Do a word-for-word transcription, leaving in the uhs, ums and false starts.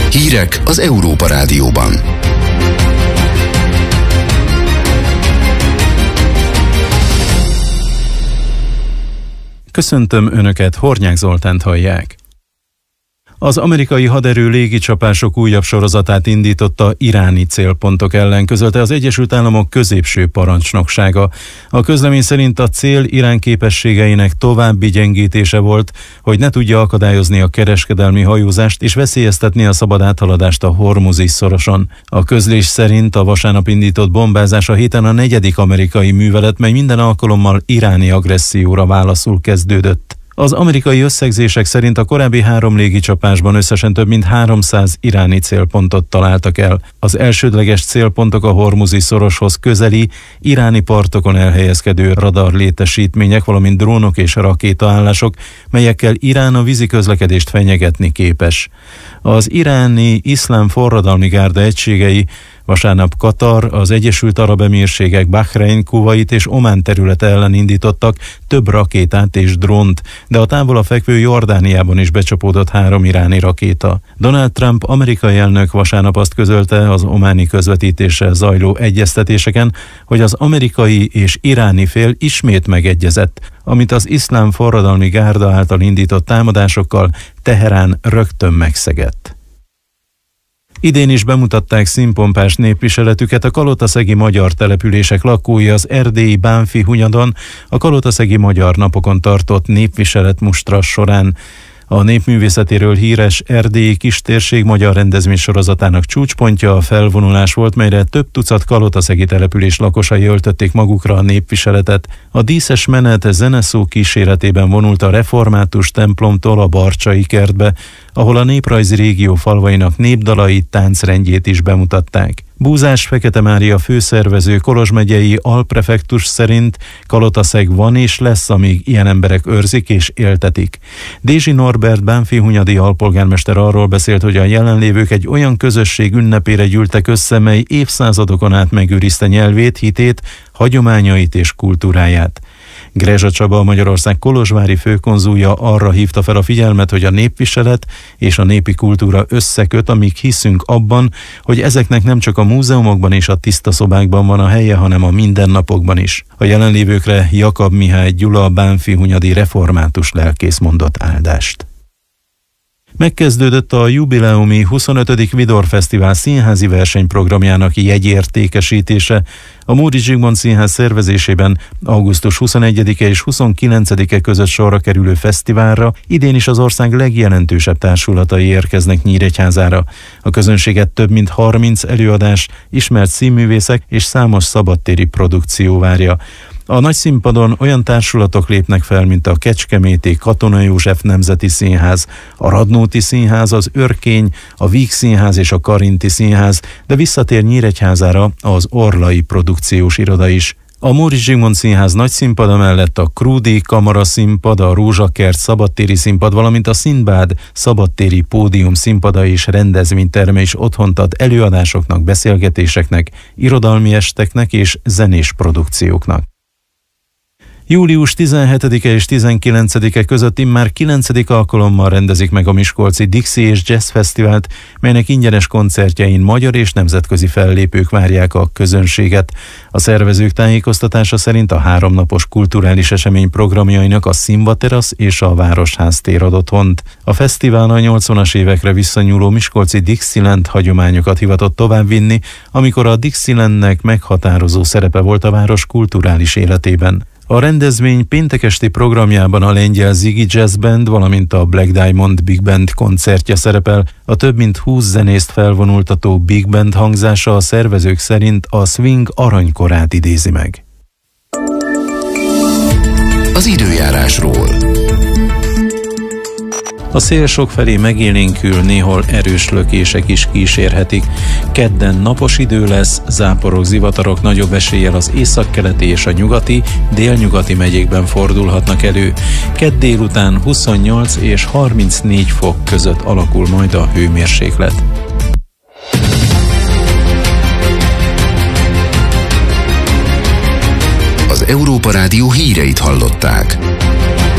Hírek az Európa Rádióban. Köszöntöm Önöket, Hornyák Zoltánt hallják. Az amerikai haderő légicsapások újabb sorozatát indította iráni célpontok ellen, közölte az Egyesült Államok középső parancsnoksága. A közlemény szerint a cél Irán képességeinek további gyengítése volt, hogy ne tudja akadályozni a kereskedelmi hajózást és veszélyeztetni a szabad áthaladást a Hormuzi szoroson. A közlés szerint a vasárnap indított bombázás a héten a negyedik amerikai művelet, mely minden alkalommal iráni agresszióra válaszul kezdődött. Az amerikai összegzések szerint a korábbi három légicsapásban összesen több mint háromszáz iráni célpontot találtak el. Az elsődleges célpontok a Hormuzi szoroshoz közeli, iráni partokon elhelyezkedő radarlétesítmények, valamint drónok és rakétaállások, melyekkel Irán a vízi közlekedést fenyegetni képes. Az iráni iszlám forradalmi gárda egységei vasárnap Katar, az Egyesült Arab Emírségek, Bahrein, Kuvait és Omán területe ellen indítottak több rakétát és drónt, de a távolabb fekvő Jordániában is becsapódott három iráni rakéta. Donald Trump amerikai elnök vasárnap azt közölte az ománi közvetítéssel zajló egyeztetéseken, hogy az amerikai és iráni fél ismét megegyezett, amit az iszlám forradalmi gárda által indított támadásokkal Teherán rögtön megszegett. Idén is bemutatták színpompás népviseletüket a kalotaszegi magyar települések lakói az erdélyi Bánffy-Hunyadon a kalotaszegi magyar napokon tartott népviseletmustra során. A népművészetéről híres erdélyi kistérség magyar rendezvénysorozatának csúcspontja a felvonulás volt, melyre több tucat kalotaszegi település lakosai öltötték magukra a népviseletet. A díszes menet zeneszó kíséretében vonult a református templomtól a Barcsai kertbe, ahol a néprajzi régió falvainak népdalait, táncrendjét is bemutatták. Búzás Fekete Mária főszervező Kolozs megyei alprefektus szerint Kalotaszeg van és lesz, amíg ilyen emberek őrzik és éltetik. Dézsi Norbert Bánffy-Hunyadi alpolgármester arról beszélt, hogy a jelenlévők egy olyan közösség ünnepére gyűltek össze, mely évszázadokon át megőrizte nyelvét, hitét, hagyományait és kultúráját. Grezsa Csaba, a Magyarország kolozsvári főkonzulja arra hívta fel a figyelmet, hogy a népviselet és a népi kultúra összeköt, amíg hiszünk abban, hogy ezeknek nem csak a múzeumokban és a tiszta szobákban van a helye, hanem a mindennapokban is. A jelenlévőkre Jakab Mihály Gyula, a Bánffy-Hunyadi református lelkész mondott áldást. Megkezdődött a jubileumi huszonötödik Vidor Fesztivál színházi versenyprogramjának jegyértékesítése. A Móri Zsigmond Színház szervezésében augusztus huszonegyedike és huszonkilencedike között sorra kerülő fesztiválra idén is az ország legjelentősebb társulatai érkeznek Nyíregyházára. A közönséget több mint harminc előadás, ismert színművészek és számos szabadtéri produkció várja. A nagy színpadon olyan társulatok lépnek fel, mint a Kecskeméti Katona József Nemzeti Színház, a Radnóti Színház, az Örkény, a Víg Színház és a Karinti Színház, de visszatér Nyíregyházára az Orlai Produkciós Iroda is. A Móri Zsigmond Színház nagy színpada mellett a Krúdi Kamara Színpad, a Rózsakert szabadtéri színpad, valamint a Szindbád szabadtéri pódium színpada és rendezvényterme is otthont ad előadásoknak, beszélgetéseknek, irodalmi esteknek és zenés produkcióknak. július tizenhetedike és tizenkilencedike között immár kilencedik alkalommal rendezik meg a miskolci Dixie és Jazz Fesztivált, melynek ingyenes koncertjein magyar és nemzetközi fellépők várják a közönséget. A szervezők tájékoztatása szerint a háromnapos kulturális esemény programjainak a Színva Terasz és a Városház tér ad otthont. A fesztivál a nyolcvanas évekre visszanyúló miskolci Dixieland hagyományokat hivatott továbbvinni, amikor a Dixielandnek meghatározó szerepe volt a város kulturális életében. A rendezvény péntek esti programjában a lengyel Ziggy Jazz Band, valamint a Black Diamond Big Band koncertje szerepel. A több mint húsz zenészt felvonultató Big Band hangzása a szervezők szerint a swing aranykorát idézi meg. Az időjárásról. A szél sokfelé megélénkül, néhol erős lökések is kísérhetik. Kedden napos idő lesz, záporok, zivatarok nagyobb eséllyel az északkeleti és a nyugati, délnyugati megyékben fordulhatnak elő. Kedd délután huszonnyolc és harmincnégy fok között alakul majd a hőmérséklet. Az Európa Rádió híreit hallották.